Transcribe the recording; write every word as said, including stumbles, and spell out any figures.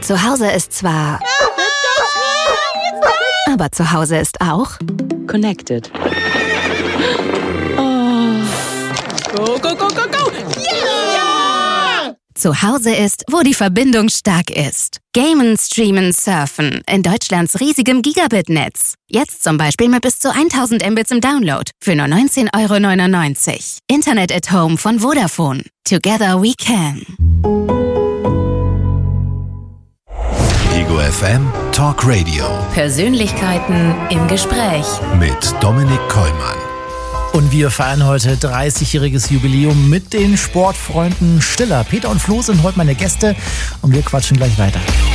Zu Hause ist zwar... Aber zu Hause ist auch... Connected. Oh. Go, go, go, go, go! Yeah! Zu Hause ist, wo die Verbindung stark ist. Gamen, streamen, surfen. In Deutschlands riesigem Gigabit-Netz. Jetzt zum Beispiel mit bis zu tausend Mbits im Download. Für nur neunzehn Euro neunundneunzig. Internet at Home von Vodafone. Together we can. Ego F M Talk Radio. Persönlichkeiten im Gespräch. Mit Dominik Kollmann. Und wir feiern heute dreißigjähriges Jubiläum mit den Sportfreunden Stiller. Peter und Flo sind heute meine Gäste und wir quatschen gleich weiter.